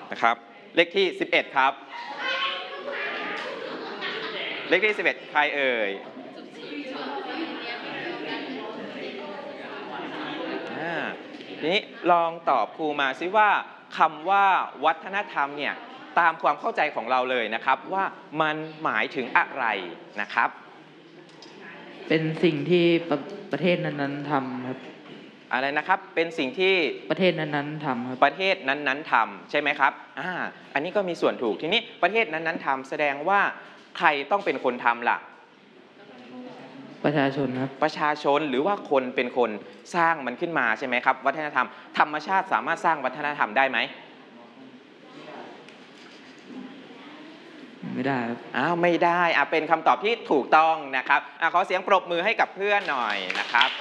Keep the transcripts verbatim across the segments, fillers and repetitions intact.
นะครับเลขที่สิบเอ็ดครับเลขที่สิบเอ็ดใครเอ่ยทีนี้ลองตอบครูมาซิว่าคำว่าวัฒนธรรมเนี่ยตามความเข้าใจของเราเลยนะครับว่ามันหมายถึงอะไรนะครับเป็นสิ่งที่ประประเทศนั้นๆทำครับอะไรนะครับเป็นสิ่งที่ประเทศนั้นๆทำครับประเทศนั้นๆทำใช่ไหมครับอ่าอันนี้ก็มีส่วนถูกทีนี้ประเทศนั้นๆทำแสดงว่าใครต้องเป็นคนทำล่ะประชาชนครับประชาชนหรือว่าคนเป็นคนสร้างมันขึ้นมาใช่ไหมครับวัฒนธรรมธรรมชาติสามารถสร้างวัฒนธรรมได้ไหมไม่ได้ครับอ้าวไม่ได้อ่ะเป็นคำตอบที่ถูกต้องนะครับอ่ะขอเสียงปรบมือให้กับเพื่อนหน่อยนะครับ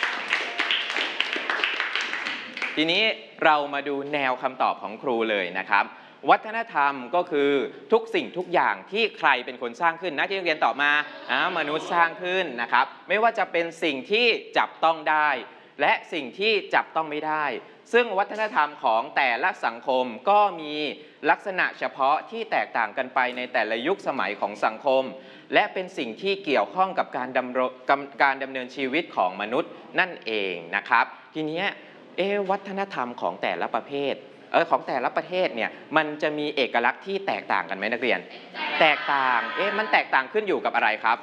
ทีนี้เรามาดูแนวคำตอบของครูเลยนะครับวัฒนธรรมก็คือทุกสิ่งทุกอย่างที่ใครเป็นคนสร้างขึ้นนะที่นักเรียนตอบมาอ่ามนุษย์สร้างขึ้นนะครับไม่ว่าจะเป็นสิ่งที่จับต้องได้และสิ่งที่จับต้องไม่ได้ซึ่งวัฒนธรรมของแต่ละสังคมก็มีลักษณะเฉพาะที่แตกต่างกันไปในแต่ละยุคสมัยของสังคมและเป็นสิ่งที่เกี่ยวข้องกับการดำรงการดำเนินชีวิตของมนุษย์นั่นเองนะครับทีนี้เอ๊ะวัฒนธรรมของแต่ละประเภทเออของแต่ละประเทศเนี่ยมันจะมีเอกลักษณ์ที่แตกต่างกันไหมนักเรียนแตกต่างเอ๊ะมันแตกต่างขึ้นอยู่กับอะไรครับ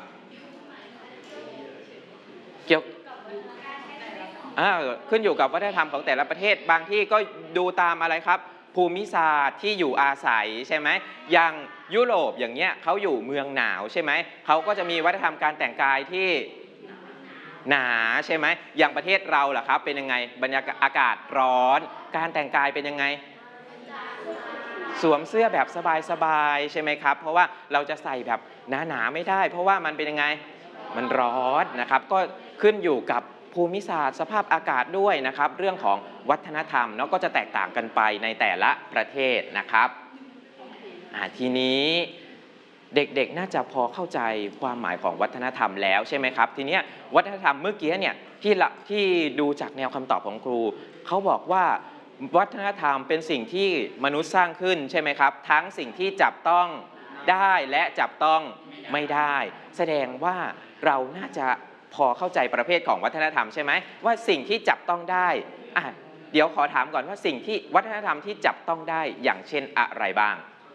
เกี่ยวอ่าขึ้นอยู่กับวัฒนธรรมของแต่ละประเทศบางที่ก็ดูตามอะไรครับภูมิศาสตร์ที่อยู่อาศัยใช่ไหมอย่างยุโรปอย่างเงี้ยเขาอยู่เมืองหนาวใช่ไหมเขาก็จะมีวัฒนธรรมการแต่งกายที่หนาใช่ไหมอย่างประเทศเราล่ะครับเป็นยังไงบรรยากาศอากาศร้อนการแต่งกายเป็นยังไงสวมเสื้อแบบสบายๆใช่ไหมครับเพราะว่าเราจะใส่แบบหนาๆไม่ได้เพราะว่ามันเป็นยังไงมันร้อนนะครับก็ขึ้นอยู่กับภูมิศาสตร์สภาพอากาศด้วยนะครับเรื่องของวัฒนธรรมเนาะก็จะแตกต่างกันไปในแต่ละประเทศนะครับทีนี้เด็กๆน่าจะพอเข้าใจความหมายของวัฒนธรรมแล้วใช่ไหมครับทีนี้วัฒนธรรมเมื่อกี้เนี่ยที่ละที่ดูจากแนวคำตอบของครูเขาบอกว่าวัฒนธรรมเป็นสิ่งที่มนุษย์สร้างขึ้นใช่ไหมครับทั้งสิ่งที่จับต้องได้และจับต้องไม่ได้แสดงว่าเราน่าจะพอเข้าใจประเภทของวัฒนธรรมใช่ไหมว่าสิ่งที่จับต้องได้อ่ะเดี๋ยวขอถามก่อนว่าสิ่งที่วัฒนธรรมที่จับต้องได้อย่างเช่นอะไรบ้าง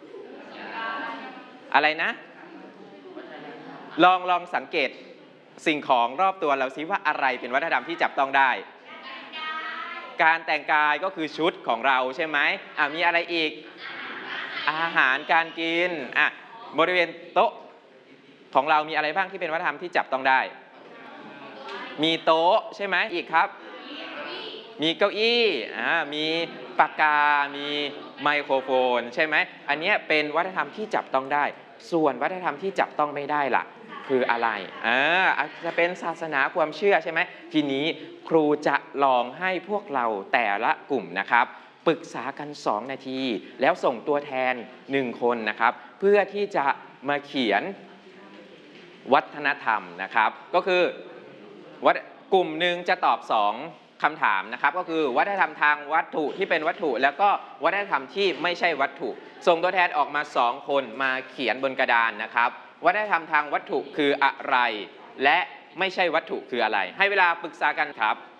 อะไรนะลองลองสังเกตสิ่งของรอบตัวเราซิว่าอะไรเป็นวัฒนธรรมที่จับต้องได้การแต่งกายก็คือชุดของเราใช่ไหมอ่ะมีอะไรอีกอาหารการกินอ่ะบริเวณโต๊ะของเรามีอะไรบ้างที่เป็นวัฒนธรรมที่จับต้องได้มีโต๊ะใช่ไหมอีกครับมีเก้าอี้อ่ามีปากกามีไมโครโฟนใช่ไหมอันนี้เป็นวัฒนธรรมที่จับต้องได้ส่วนวัฒนธรรมที่จับต้องไม่ได้ล่ะคืออะไรอ่าอาจจะเป็นศาสนาความเชื่อใช่ไหมทีนี้ครูจะลองให้พวกเราแต่ละกลุ่มนะครับปรึกษากันสองนาทีแล้วส่งตัวแทนหนึ่งคนนะครับเพื่อที่จะมาเขียนวัฒนธรรมนะครับก็คือกลุ่มหนึ่งจะตอบสองคำถามนะครับก็คือวัฒนธรรมทางวัตถุที่เป็นวัตถุแล้วก็วัฒนธรรมที่ไม่ใช่วัตถุส่งตัวแทนออกมาสองคนมาเขียนบนกระดานนะครับวัฒนธรรมทางวัตถุคืออะไรและไม่ใช่วัตถุคืออะไรให้เวลาปรึกษากันครับ